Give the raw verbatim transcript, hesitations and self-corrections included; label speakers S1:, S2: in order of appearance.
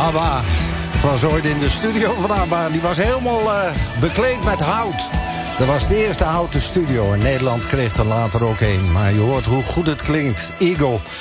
S1: ABBA. Ik was ooit in de studio van ABBA. Die was helemaal uh, bekleed met hout. Dat was de eerste houten studio. In Nederland kreeg er later ook een. Maar je hoort hoe goed het klinkt. Eagle.